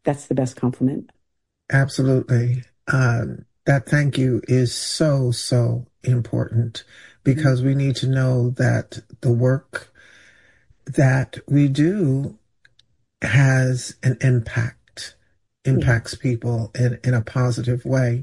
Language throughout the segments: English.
that's the best compliment. Absolutely. That thank you is so, so important because we need to know that the work that we do has an impact, Yeah. impacts people in a positive way.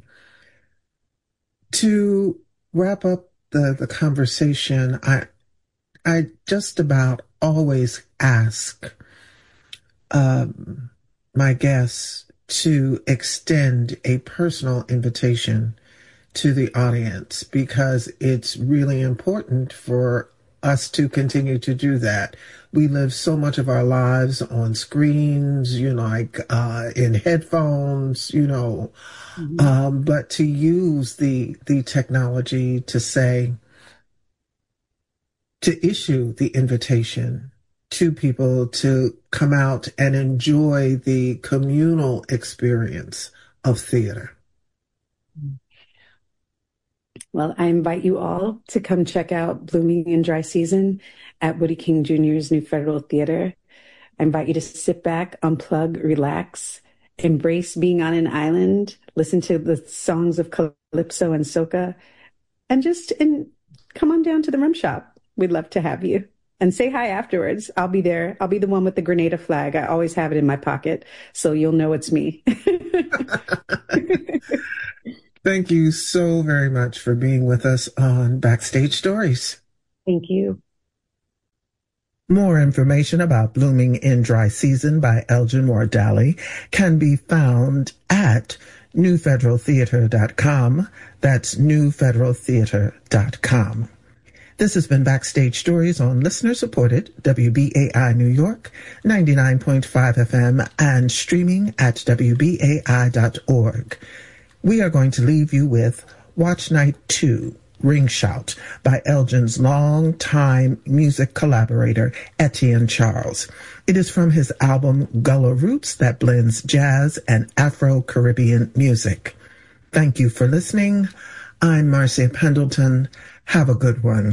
To wrap up the conversation, I just about always ask um, my guests to extend a personal invitation to the audience because it's really important for us to continue to do that. We live so much of our lives on screens, like in headphones, Mhm. but to use the technology to say, to issue the invitation to people to come out and enjoy the communal experience of theater. Well, I invite you all to come check out Blooming in Dry Season at Woody King Jr.'s New Federal Theater. I invite you to sit back, unplug, relax, embrace being on an island, listen to the songs of Calypso and Soca, and come on down to the Rum Shop. We'd love to have you. And say hi afterwards. I'll be there. I'll be the one with the Grenada flag. I always have it in my pocket, so you'll know it's me. Thank you so very much for being with us on Backstage Stories. Thank you. More information about Blooming in Dry Season by Elgin Wardali can be found at newfederaltheater.com. That's newfederaltheater.com. This has been Backstage Stories on listener-supported WBAI New York, 99.5 FM, and streaming at WBAI.org. We are going to leave you with Watch Night 2, Ring Shout by Elgin's longtime music collaborator, Etienne Charles. It is from his album Gullah Roots that blends jazz and Afro-Caribbean music. Thank you for listening. I'm Marcia Pendleton. Have a good one.